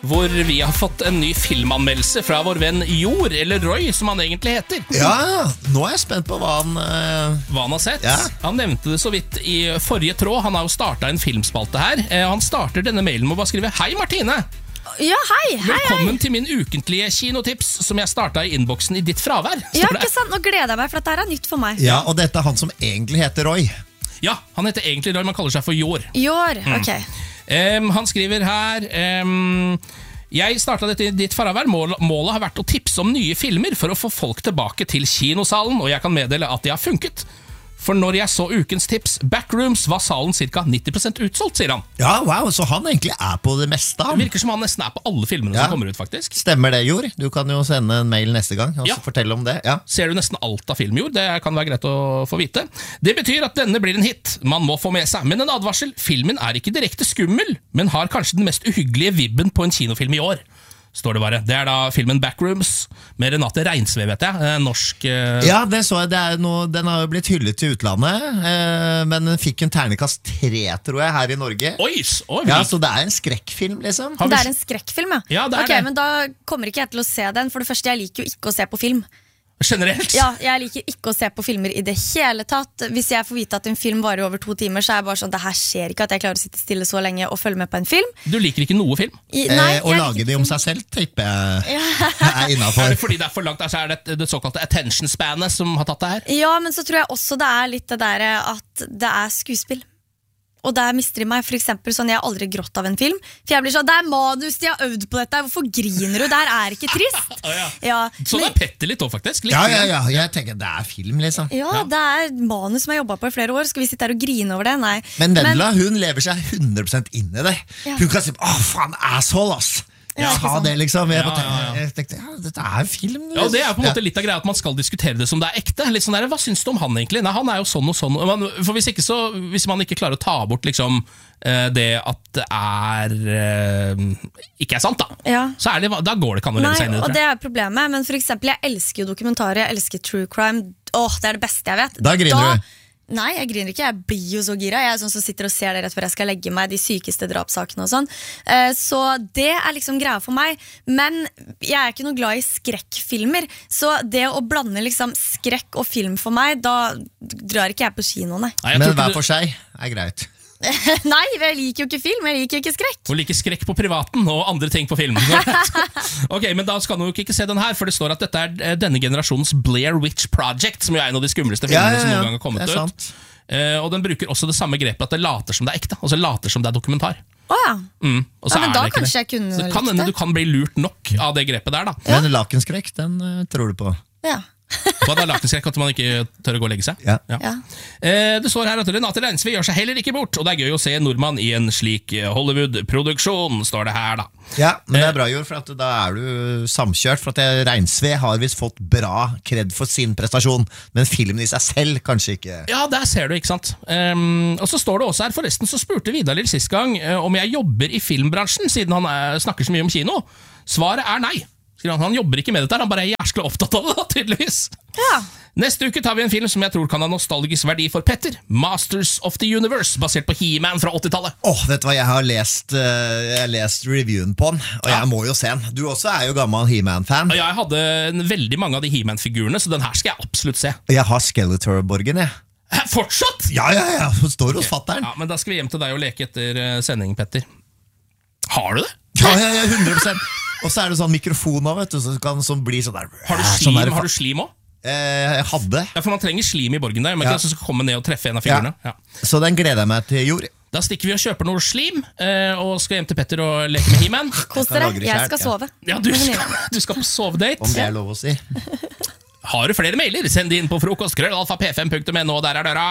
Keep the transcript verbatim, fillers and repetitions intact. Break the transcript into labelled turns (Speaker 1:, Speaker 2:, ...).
Speaker 1: hvor vi har fått en ny filmanmeldelse fra vår venn Jor, eller Roy, som han egentlig heter.
Speaker 2: Ja, nå er jeg spent på hva han uh...
Speaker 1: Hva han har sett.
Speaker 2: Ja.
Speaker 1: Han nevnte det så vidt i forrige tråd. Han har jo startet en filmspalte her. Han starter denne mailen med å bare skrive Hei Martine!
Speaker 3: Ja, hei, hei,
Speaker 1: Velkommen
Speaker 3: hei.
Speaker 1: til min ukentlige kinotips, som jeg startet i innboksen i ditt fravær.
Speaker 3: Ja, ikke sant? Nå gleder jeg meg, for dette er nytt for meg.
Speaker 2: Ja, og dette er han som egentlig heter Roy.
Speaker 1: Ja, han heter egentlig Roy, man kaller seg for Jor.
Speaker 3: Jor, ok.
Speaker 1: Um, han skriver her um, Jeg startet dette i ditt fravær. Mål, Målet har vært å tipse om nye filmer for å få folk tilbake til kinosalen, og jeg kan meddele at det har funket. For når jeg så ukens tips Backrooms, var salen ca. nitti prosent utsolgt, sier han.
Speaker 2: Ja, wow, så han egentlig er på det meste.
Speaker 1: Det virker som han nesten er på alle filmene
Speaker 2: Ja.
Speaker 1: som kommer ut, faktisk.
Speaker 2: Stemmer det, Jor? Du kan jo sende en mail neste gang og
Speaker 1: Ja.
Speaker 2: så fortelle om det. Ja.
Speaker 1: Ser du nesten alt av film, Jor? Det kan være greit å få vite. Det betyr at denne blir en hit. Man må få med seg. Men en advarsel, filmen er ikke direkte skummel, men har kanskje den mest uhyggelige vibben på en kinofilm i år. Står det bare. Det er da filmen Backrooms med Renate Reinsve, vet jeg. Norsk eh...
Speaker 2: Ja, det så jeg. Det er noe, den har jo blitt hyllet i utlandet, eh, men den fikk en ternekast tre, tror jeg, her i Norge.
Speaker 1: Oi, oi,
Speaker 2: Ja, så det er en skrekkfilm, liksom.
Speaker 1: Har vi-
Speaker 3: Det er en skrekkfilm, ja.
Speaker 1: Ja, det er
Speaker 3: Ok,
Speaker 1: det.
Speaker 3: men da kommer ikke jeg til å se den. For det første, jeg liker jo ikke å se på film.
Speaker 1: Generelt.
Speaker 3: Ja, jeg liker ikke å se på filmer i det hele tatt. Hvis jeg får vite at en film varer over to timer, så er jeg bare sånn, det her skjer ikke at jeg klarer å sitte stille så lenge og følge med på en film.
Speaker 1: Du liker ikke noe film?
Speaker 3: I, nei,
Speaker 2: eh, Å
Speaker 3: jeg
Speaker 2: lage
Speaker 3: liker
Speaker 2: de om
Speaker 3: film.
Speaker 2: seg selv, tipper jeg er
Speaker 1: Er
Speaker 2: innenfor.
Speaker 1: det fordi det er for langt? Altså er det det såkalte attention spannet som har tatt det her?
Speaker 3: Ja, men så tror jeg også det er litt det der at det er skuespill. Og der mister de meg. For eksempel sånn, jeg har aldri grått av en film. For jeg blir sånn, det er manus, de har øvd på dette. Hvorfor griner du? Det her er ikke trist.
Speaker 1: Å, ja.
Speaker 3: Ja,
Speaker 1: Sånn
Speaker 3: men-
Speaker 1: er Petter litt også, faktisk. Litt
Speaker 2: Ja, ja,
Speaker 1: grann.
Speaker 2: ja, jeg tenker det er film, liksom.
Speaker 3: Ja,
Speaker 1: Ja.
Speaker 3: det er manus som jeg har jobbet på i flere år. Skal vi sitte her og grine over det? Nei.
Speaker 2: Men Vendela, hun lever seg hundre prosent inn i det.
Speaker 3: Ja.
Speaker 2: Hun kan si, åh faen, asshole, ass.
Speaker 3: Ja,
Speaker 2: Ta
Speaker 3: ikke sant.
Speaker 2: det, liksom. Jeg,
Speaker 1: Ja,
Speaker 2: bare
Speaker 1: ja, ja.
Speaker 2: tenkte- jeg tenkte, ja, dette er film.
Speaker 1: Ja, og Det er på en måte
Speaker 2: Ja.
Speaker 1: litt av greia at man skal diskutere det som det er ekte. Litt sånn der, Hva syns du om han egentlig? Nei, Han er jo sånn og sånn. Man, for hvis, ikke så, hvis man ikke klarer å ta bort liksom, eh, det at det er eh, ikke er sant, da,
Speaker 3: Ja.
Speaker 1: så er det, da går det ikke an å leve
Speaker 3: Nei,
Speaker 1: seg inn i det.
Speaker 3: og
Speaker 1: tror
Speaker 3: det
Speaker 1: jeg.
Speaker 3: er problemet. Men for eksempel, jeg elsker jo dokumentarer. Jeg elsker true crime. Åh, det er det beste jeg vet.
Speaker 2: Da griner du.
Speaker 3: Nei, jeg griner ikke. Jeg blir jo så gira. Jeg er sånn som sitter og ser det rett før jeg skal legge meg. De sykeste drapssakene og sånn. Eh, Så det er liksom greia for meg. Men jeg er ikke noe glad i skrekkfilmer. Så det å blande liksom skrekk og film for meg, da drar ikke jeg på kino, nei.
Speaker 1: Nei, jeg
Speaker 2: Men
Speaker 1: tror ikke
Speaker 2: hver
Speaker 1: du-
Speaker 2: for seg er greit.
Speaker 3: Nei, jeg liker jo ikke film. Jeg liker ikke skrekk.
Speaker 1: Hun liker skrekk på privaten og andre ting på film. Ok, men da skal du nok ikke se den her, for det står at dette er eh, denne generasjonens Blair Witch Project, som jo er en av de skumleste
Speaker 2: Ja,
Speaker 1: filmene
Speaker 2: ja,
Speaker 1: som
Speaker 2: ja.
Speaker 1: noen gang har kommet
Speaker 2: Det er
Speaker 1: ut.
Speaker 2: sant.
Speaker 1: Eh, og den bruker også det samme grepet at det later som det er ekte. Altså later som det er dokumentar.
Speaker 3: Åja.
Speaker 1: Mm, og så
Speaker 3: Ja, men
Speaker 1: er
Speaker 3: da
Speaker 1: det ikke
Speaker 3: kanskje
Speaker 1: det.
Speaker 3: jeg kunne
Speaker 1: Så det kan
Speaker 3: likt
Speaker 1: hende
Speaker 3: det.
Speaker 1: du kan bli lurt nok av det grepet der, da.
Speaker 2: Men lakenskrekk, den eh, tror du på.
Speaker 3: Ja.
Speaker 1: Hva det er lakenskrekk, at man ikke tør å gå og legge seg?
Speaker 2: Ja.
Speaker 3: Ja.
Speaker 1: Eh, det står her at Renate Reinsve gjør seg heller ikke bort, og det er gøy å se en nordmann i en slik eh, Hollywood-produksjon, står det her, da.
Speaker 2: Ja, men det er bra, Jord, for at da er du samkjørt. For at jeg- Reinsve har visst fått bra kred for sin prestasjon, men filmen i seg selv kanskje ikke.
Speaker 1: Ja, der ser du, ikke sant. Um, og så står det også her, forresten så spurte Vidar-Lill sist gang eh, om jeg jobber i filmbransjen, siden han er, snakker så mye om kino. Svaret er nei. Han, han jobber ikke med dette, han bare er jæskla opptatt av det, da, tydeligvis.
Speaker 3: Ja.
Speaker 1: Neste uke tar vi en film som jeg tror kan ha nostalgisk verdi for Petter. Masters of the Universe, basert på He-Man fra åttitallet.
Speaker 2: Åh, vet du hva, jeg har lest, eh, jeg har lest reviewen på den, og jeg må jo se den. Du også er jo gammel He-Man-fan.
Speaker 1: Og jeg hadde en- veldig mange av de He-Man-figurene, så den her skal jeg absolutt se.
Speaker 2: Jeg har Skeletor-borgen, jeg.
Speaker 1: Hæ, fortsatt?
Speaker 2: Ja, ja, ja, hun står hos fatteren.
Speaker 1: Ja, men da skal vi hjem til deg og leke etter eh, sending, Petter. Har du det?
Speaker 2: Ja, ja, ja, hundre prosent. Og så er det sånn mikrofon også, vet du, som kan som blir sånn der.
Speaker 1: Har du
Speaker 2: sånn
Speaker 1: slim,
Speaker 2: der-
Speaker 1: har du slim også?
Speaker 2: Eh, jeg hadde.
Speaker 1: Ja, for man trenger slim i borgen der, men
Speaker 2: Ja.
Speaker 1: ikke at du skal komme ned og treffe en av figurene. Ja.
Speaker 2: Så den gleder jeg meg til, Jord.
Speaker 1: Da stikker vi og kjøper noe slim, eh, og skal hjem til Petter og leke med He-Man.
Speaker 3: Kos
Speaker 2: kan
Speaker 3: dere.
Speaker 2: lagre
Speaker 3: Jeg
Speaker 2: selv,
Speaker 3: skal
Speaker 2: ja.
Speaker 3: sove.
Speaker 1: Ja, du
Speaker 3: Med
Speaker 1: skal,
Speaker 3: venninne.
Speaker 1: du skal på sovedate.
Speaker 2: Om det er lov å si.
Speaker 1: Har du flere mailer, send de inn på frokost, krøllalfa p fem punktum no, der er døra.